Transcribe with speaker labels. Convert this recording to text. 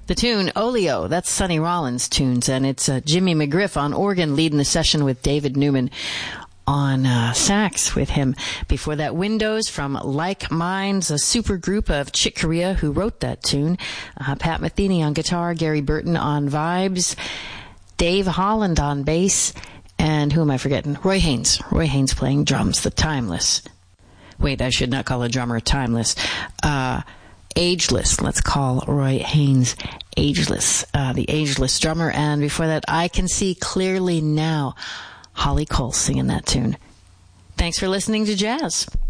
Speaker 1: The tune, Oleo, that's Sonny Rollins' tunes, and it's Jimmy McGriff on organ leading the session with David Newman on sax with him. Before that, Windows from Like Minds, a super group of Chick Corea who wrote that tune. Pat Metheny on guitar, Gary Burton on vibes, Dave Holland on bass, and who am I forgetting? Roy Haynes. Roy Haynes playing drums, the Timeless. Wait, I should not call a drummer Timeless. Ageless. Let's call Roy Haynes Ageless, the Ageless drummer. And before that, I Can See Clearly Now. Holly Cole singing that tune. Thanks for listening to Jazz.